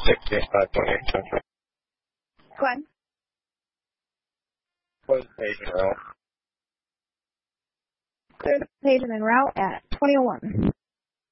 16, 528. Glenn? Close the page and route. Clear the page and then route at 2001.